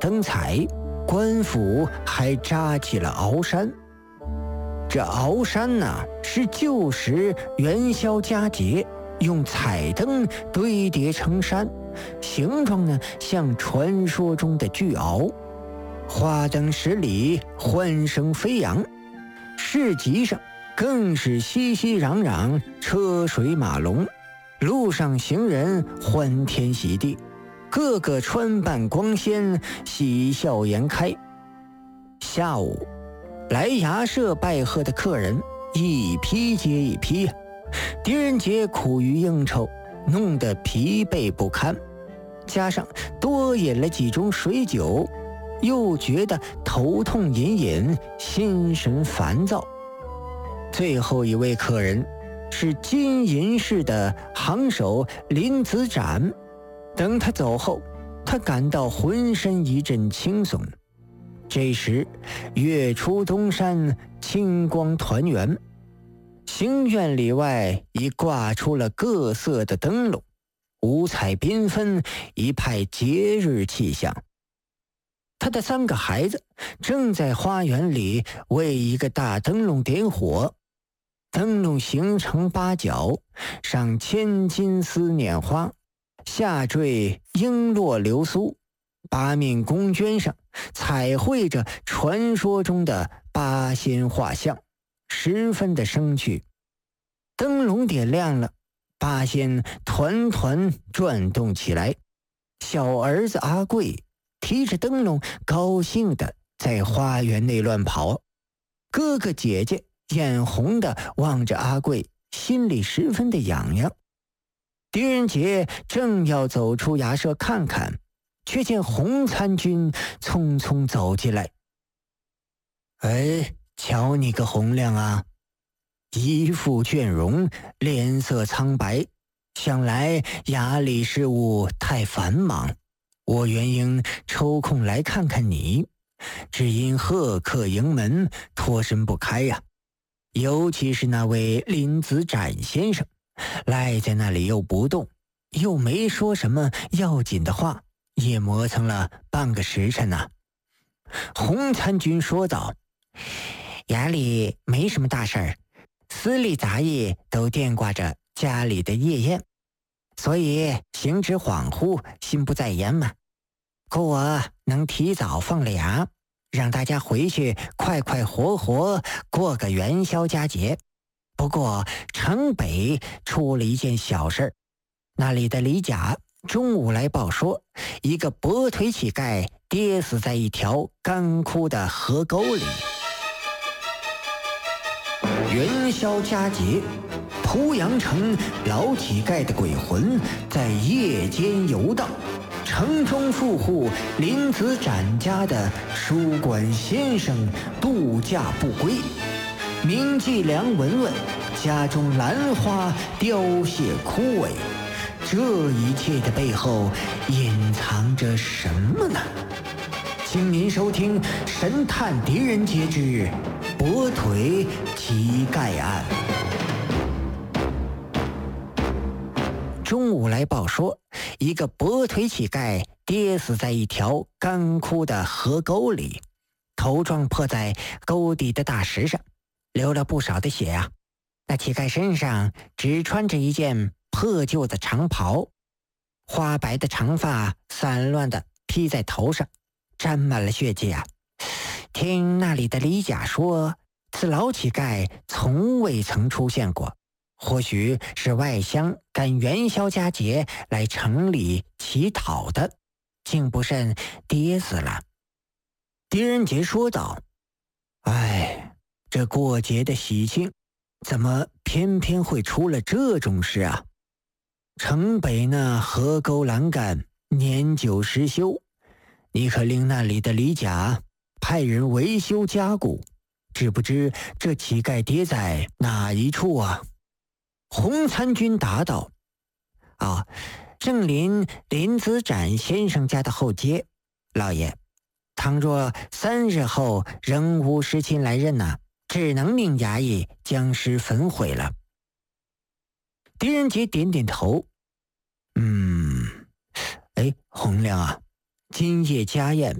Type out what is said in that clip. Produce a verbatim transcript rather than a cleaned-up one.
灯彩，官府还扎起了鳌山。这鳌山呢，是旧时元宵佳节用彩灯堆叠成山，形状呢像传说中的巨鳌，花灯十里，欢声飞扬。市集上更是熙熙攘攘，车水马龙，路上行人欢天喜地，个个穿扮光鲜，喜笑颜开。下午来衙舍拜贺的客人一批接一批，狄仁杰苦于应酬，弄得疲惫不堪，加上多饮了几盅水酒，又觉得头痛隐隐，心神烦躁。最后一位客人是金银市的行首林子展，等他走后，他感到浑身一阵轻松。这时月出东山，清光团圆，行院里外已挂出了各色的灯笼，五彩缤纷，一派节日气象。他的三个孩子正在花园里为一个大灯笼点火，灯笼形成八角，上千金丝捻花，下坠璎珞流苏，八面宫绢上彩绘着传说中的八仙画像，十分的生趣。灯笼点亮了，八仙团团转动起来，小儿子阿贵提着灯笼高兴地在花园内乱跑，哥哥姐姐眼红地望着阿贵，心里十分的痒痒。狄仁杰正要走出衙舍看看，却见洪参军匆匆走进来。哎，瞧你个洪亮啊，一副倦容，脸色苍白，想来衙里事务太繁忙，我原应抽空来看看你，只因贺客迎门，脱身不开呀、啊。尤其是那位林子展先生，赖在那里又不动，又没说什么要紧的话，也磨蹭了半个时辰呢、啊。洪参军说道：衙里没什么大事儿，私立杂役都惦挂着家里的夜宴，所以行止恍惚，心不在焉嘛。可我能提早放了衙，让大家回去快快活活过个元宵佳节。不过城北出了一件小事，那里的李甲中午来报说，一个跛腿乞丐跌死在一条干枯的河沟里。元宵佳节，濮阳城老乞丐的鬼魂在夜间游荡，城中富户林子展家的书馆先生度假不归，名妓梁文文家中兰花凋谢枯萎，这一切的背后隐藏着什么呢？请您收听《神探狄仁杰之跛腿乞丐案》。中午来报说，一个跛腿乞丐跌死在一条干枯的河沟里，头撞破在沟底的大石上，流了不少的血啊。那乞丐身上只穿着一件破旧的长袍，花白的长发散乱地披在头上，沾满了血迹啊。听那里的李甲说，此老乞丐从未曾出现过，或许是外乡赶元宵佳节来城里乞讨的，竟不慎跌死了。狄仁杰说道：哎，这过节的喜庆，怎么偏偏会出了这种事啊？城北那河沟栏杆年久失修，你可令那里的李甲派人维修加固，只不知这乞丐跌在哪一处啊？洪参军答道：啊，正临林子展先生家的后街，老爷，倘若三日后仍无实亲来认呐，只能命衙役将尸焚毁了。狄仁杰点点头，嗯，哎，洪亮啊，今夜家宴